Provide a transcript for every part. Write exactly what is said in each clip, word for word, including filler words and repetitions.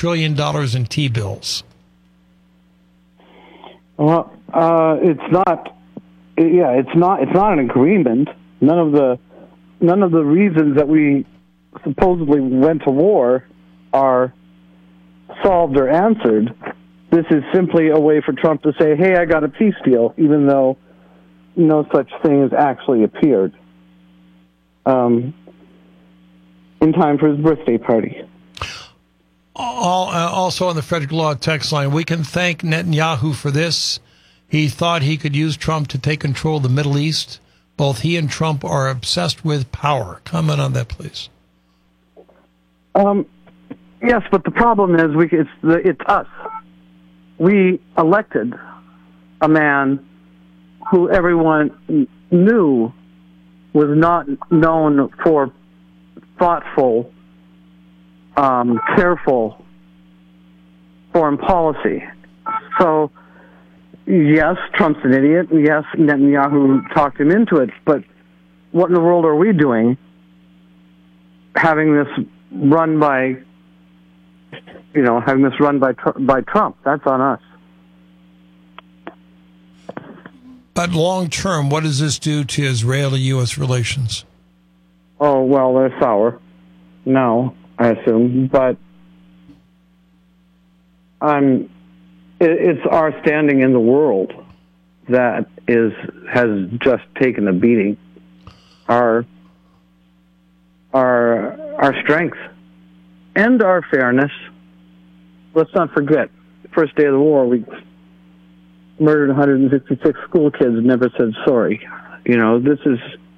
trillion dollars in T-bills? Well, uh, it's not. Yeah, it's not. It's not an agreement. None of the none of the reasons that we supposedly went to war are solved or answered. This is simply a way for Trump to say, "Hey, I got a peace deal," even though no such thing has actually appeared. Um, in time for his birthday party. All, uh, also on the Frederick Law text line, we can thank Netanyahu for this. He thought he could use Trump to take control of the Middle East. Both he and Trump are obsessed with power. Comment on that, please. Um, yes, but the problem is we, it's, the, it's us. We elected a man who everyone knew was not known for thoughtful, um, careful foreign policy. So, yes, Trump's an idiot. Yes, Netanyahu talked him into it. But what in the world are we doing having this run by, you know, having this run by, by Trump? That's on us. But long term, what does this do to Israeli-U S relations? Oh, well, they're sour now, I assume. But um, it, it's our standing in the world that is has just taken a beating. Our our our strength and our fairness. Let's not forget, the first day of the war, we murdered one hundred sixty-six school kids and never said sorry. You know, this is...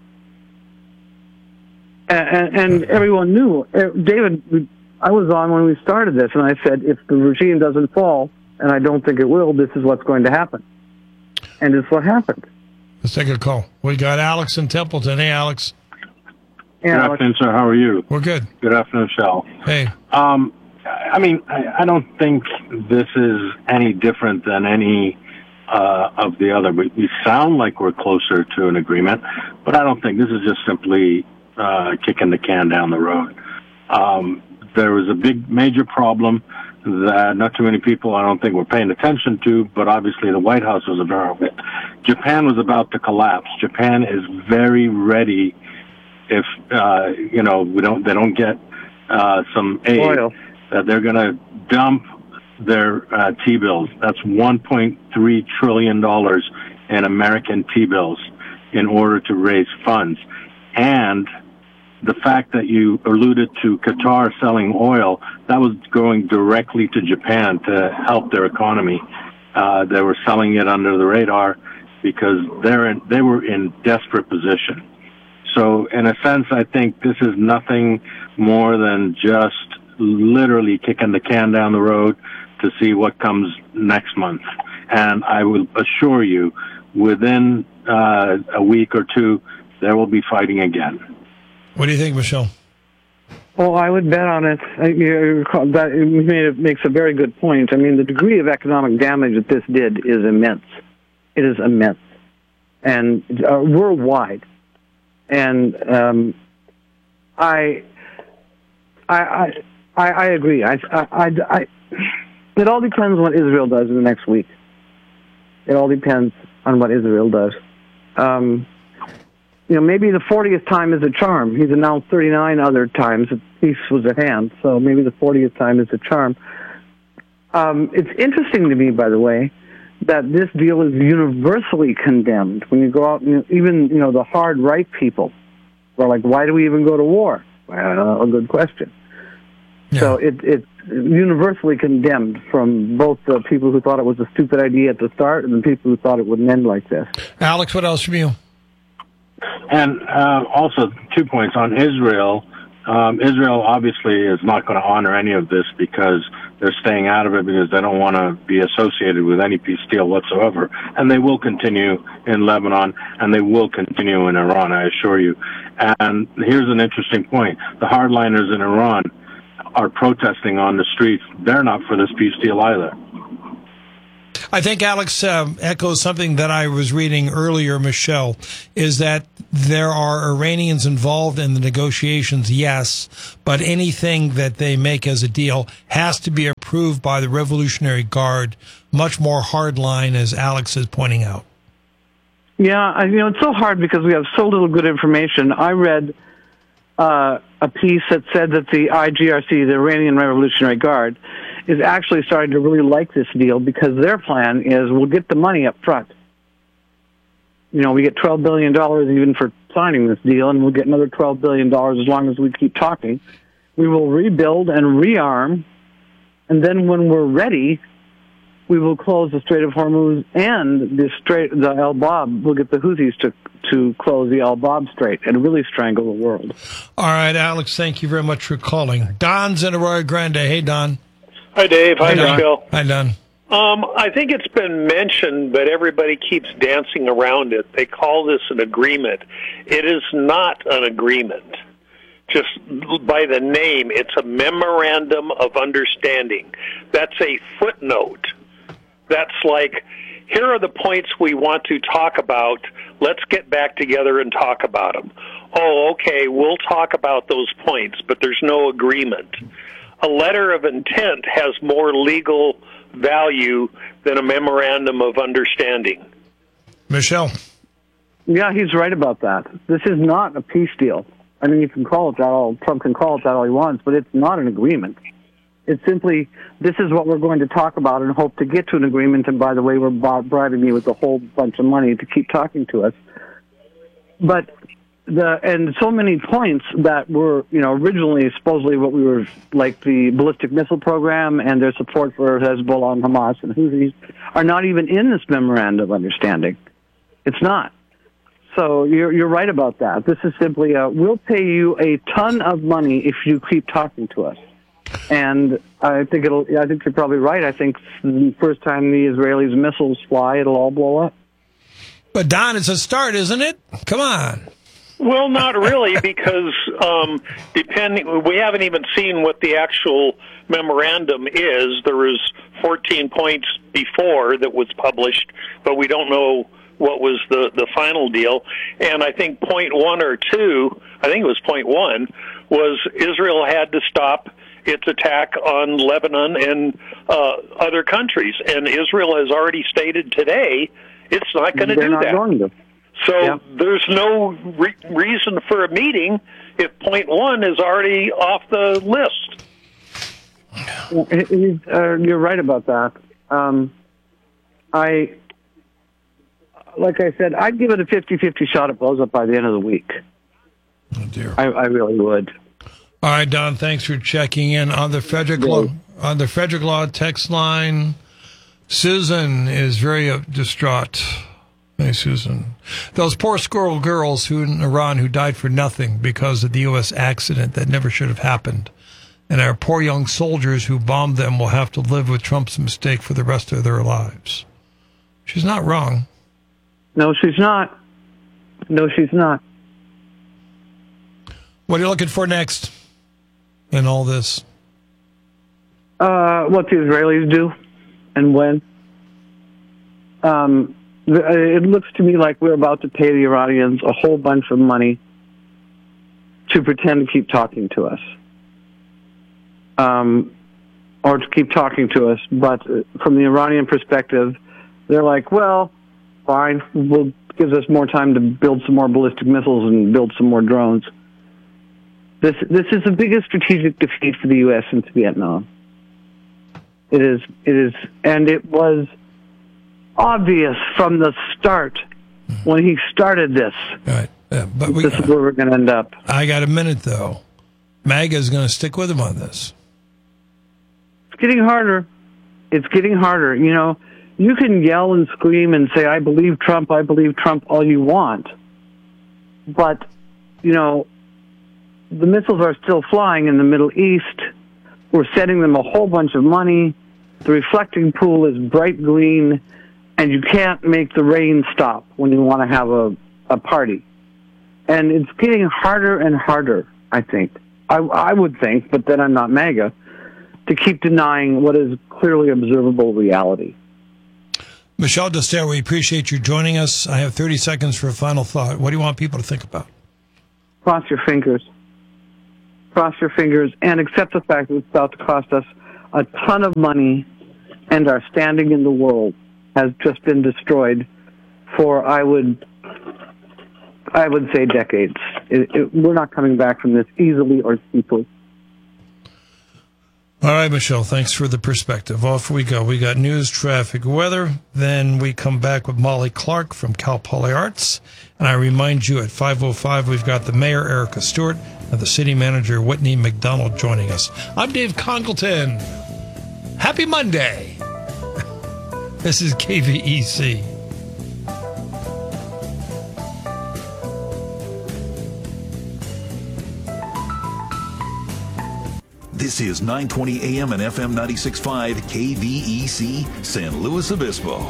And, and everyone knew. David, I was on when we started this, and I said, if the regime doesn't fall, and I don't think it will, this is what's going to happen. And it's what happened. Let's take a call. We got Alex in Templeton. Hey, Alex. Hey, good Alex. afternoon, sir. How are you? We're good. Good afternoon, Shell. Hey. Um, I mean, I, I don't think this is any different than any uh, of the other. We, we sound like we're closer to an agreement, but I don't think this is just simply uh, kicking the can down the road. Um, there was a big, major problem that not too many people, I don't think, were paying attention to, but obviously the White House was aware of it. Japan was about to collapse. Japan is very ready if, uh, you know, we don't, they don't get uh, some aid, oil, that they're going to dump their uh, T-bills. That's one point three trillion dollars in American T-bills in order to raise funds. And the fact that you alluded to Qatar selling oil, that was going directly to Japan to help their economy. Uh, they were selling it under the radar because they're in, they were in desperate position. So in a sense, I think this is nothing more than just literally kicking the can down the road to see what comes next month. And I will assure you, within uh, a week or two, there will be fighting again. What do you think, Michelle? Well, I would bet on it. I, you recall, that it, made, it makes a very good point. I mean, the degree of economic damage that this did is immense. It is immense. And uh, worldwide. And um, I, I, I, I agree. I, I, I, it all depends on what Israel does in the next week. It all depends on what Israel does. Um, you know, maybe the fortieth time is a charm. He's announced thirty-nine other times that peace was at hand, so maybe the fortieth time is a charm. Um, it's interesting to me, by the way, that this deal is universally condemned. When you go out, and even, you know, the hard right people are like, why do we even go to war? Well, a good question. Yeah. So it, it's universally condemned from both the people who thought it was a stupid idea at the start and the people who thought it wouldn't end like this. Alex, what else from you? And uh, also, two points on Israel. Um, Israel obviously is not going to honor any of this because they're staying out of it because they don't want to be associated with any peace deal whatsoever. And they will continue in Lebanon, and they will continue in Iran, I assure you. And here's an interesting point. The hardliners in Iran are protesting on the streets. They're not for this peace deal either. I think Alex uh, echoes something that I was reading earlier, Michelle, is that there are Iranians involved in the negotiations, yes, but anything that they make as a deal has to be approved approved by the Revolutionary Guard, much more hardline, as Alex is pointing out. Yeah, I, you know, it's so hard because we have so little good information. I read uh, a piece that said that the I G R C, the Iranian Revolutionary Guard, is actually starting to really like this deal because their plan is we'll get the money up front. You know, we get twelve billion dollars even for signing this deal, and we'll get another twelve billion dollars as long as we keep talking. We will rebuild and rearm, and then when we're ready, we will close the Strait of Hormuz and the Strait, the El Bab. We'll get the Houthis to to close the El Bab Strait and really strangle the world. All right, Alex, thank you very much for calling. Don's in Arroyo Grande. Hey, Don. Hi, Dave. Hi, Don. Michelle. Hi, Don. Um, I think it's been mentioned, but everybody keeps dancing around it. They call this an agreement. It is not an agreement. Just by the name, it's a memorandum of understanding. That's a footnote. That's like, here are the points we want to talk about. Let's get back together and talk about them. Oh, okay, we'll talk about those points, but there's no agreement. A letter of intent has more legal value than a memorandum of understanding. Michelle. Yeah, he's right about that. This is not a peace deal. I mean, you can call it that all, Trump can call it that all he wants, but it's not an agreement. It's simply, this is what we're going to talk about and hope to get to an agreement, and by the way, we're bribing you with a whole bunch of money to keep talking to us. But the, and so many points that were, you know, originally supposedly what we were, like the ballistic missile program and their support for Hezbollah and Hamas and Houthis, are not even in this memorandum of understanding. It's not. So you're you're right about that. This is simply a, we'll pay you a ton of money if you keep talking to us. And I think it'll. I think you're probably right. I think the first time the Israelis' missiles fly, it'll all blow up. But Don, it's a start, isn't it? Come on. Well, not really, because um, depending, we haven't even seen what the actual memorandum is. There was fourteen points before that was published, but we don't know what was the, the final deal. And I think point one or two, I think it was point one, was Israel had to stop its attack on Lebanon and uh, other countries. And Israel has already stated today it's not going to do that. Going to. So yeah. There's no re- reason for a meeting if point one is already off the list. It, it, uh, you're right about that. Um, I... Like I said, I'd give it a fifty-fifty shot it blows up by the end of the week. Oh, dear. I, I really would. All right, Don, thanks for checking in. On the Frederick Law, on the Frederick Law text line, Susan is very uh, distraught. Hey, Susan. Those poor squirrel girls who in Iran who died for nothing because of the U S accident that never should have happened. And our poor young soldiers who bombed them will have to live with Trump's mistake for the rest of their lives. She's not wrong. No, she's not. No, she's not. What are you looking for next in all this? Uh, what the Israelis do and when. Um, it looks to me like we're about to pay the Iranians a whole bunch of money to pretend to keep talking to us. Um, or to keep talking to us. But from the Iranian perspective, they're like, well, fine, will gives us more time to build some more ballistic missiles and build some more drones. This this is the biggest strategic defeat for the U S since Vietnam. It is it is, and it was obvious from the start when he started this. All right, yeah, but we, this is where we're going to end up. I got a minute though. MAGA is going to stick with him on this. It's getting harder. It's getting harder. You know. You can yell and scream and say, I believe Trump, I believe Trump, all you want. But, you know, the missiles are still flying in the Middle East. We're sending them a whole bunch of money. The reflecting pool is bright green, and you can't make the rain stop when you want to have a, a party. And it's getting harder and harder, I think. I, I would think, but then I'm not MAGA, to keep denying what is clearly observable reality. Michelle Destaire, we appreciate you joining us. I have thirty seconds for a final thought. What do you want people to think about? Cross your fingers. Cross your fingers and accept the fact that it's about to cost us a ton of money, and our standing in the world has just been destroyed for, I would, I would say, decades. It, it, we're not coming back from this easily or cheaply. All right, Michelle, thanks for the perspective. Off we go. We got news, traffic, weather. Then we come back with Molly Clark from Cal Poly Arts. And I remind you, at five oh five, we've got the mayor, Erica Stewart, and the city manager, Whitney McDonald, joining us. I'm Dave Congleton. Happy Monday. This is K V E C. This is nine twenty A M and F M ninety-six point five K V E C, San Luis Obispo.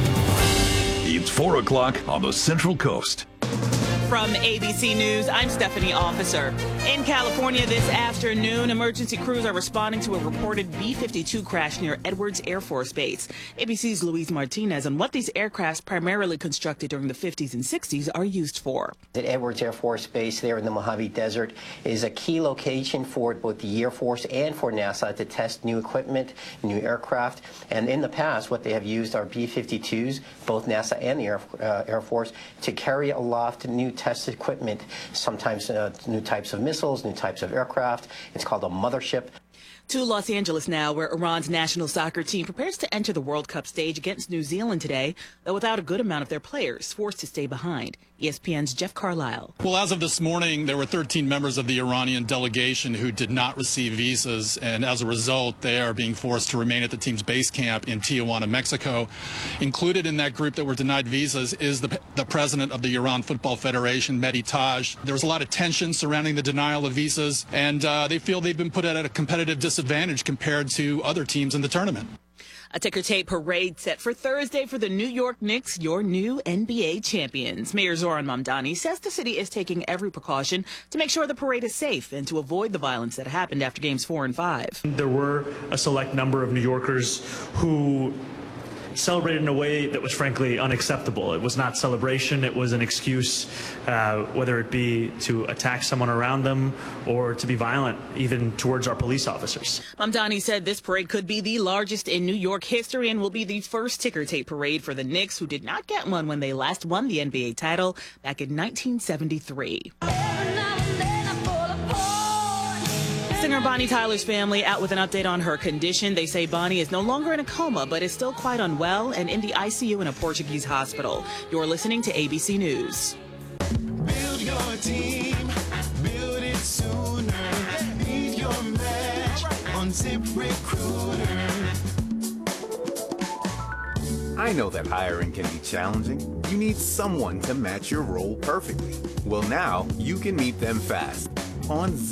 It's four o'clock on the Central Coast. From A B C News, I'm Stephanie Officer. In California this afternoon, emergency crews are responding to a reported B fifty-two crash near Edwards Air Force Base. A B C's Luis Martinez on what these aircrafts, primarily constructed during the fifties and sixties, are used for. The Edwards Air Force Base there in the Mojave Desert is a key location for both the Air Force and for NASA to test new equipment, new aircraft. And in the past, what they have used are B fifty-twos, both NASA and the Air, uh, Air Force, to carry aloft new test equipment, sometimes uh, new types of missiles, new types of aircraft. It's called a mothership. To Los Angeles now, where Iran's national soccer team prepares to enter the World Cup stage against New Zealand today, though without a good amount of their players forced to stay behind. E S P N's Jeff Carlisle. Well, as of this morning, there were thirteen members of the Iranian delegation who did not receive visas, and as a result, they are being forced to remain at the team's base camp in Tijuana, Mexico. Included in that group that were denied visas is the, the president of the Iran Football Federation, Mehdi Taj. There was a lot of tension surrounding the denial of visas, and uh, they feel they've been put at a competitive disadvantage compared to other teams in the tournament. A ticker tape parade set for Thursday for the New York Knicks, your new N B A champions. Mayor Zoran Mamdani says the city is taking every precaution to make sure the parade is safe and to avoid the violence that happened after games four and five. There were a select number of New Yorkers who celebrated in a way that was frankly unacceptable. It was not celebration, it was an excuse, uh, whether it be to attack someone around them or to be violent, even towards our police officers. Mamdani said this parade could be the largest in New York history and will be the first ticker tape parade for the Knicks, who did not get one when they last won the N B A title back in nineteen seventy-three. Singer Bonnie Tyler's family out with an update on her condition. They say Bonnie is no longer in a coma, but is still quite unwell and in the I C U in a Portuguese hospital. You're listening to A B C News. Build your team, build it sooner. Leave your match on ZipRecruiter. I know that hiring can be challenging. You need someone to match your role perfectly. Well, now you can meet them fast on Zip.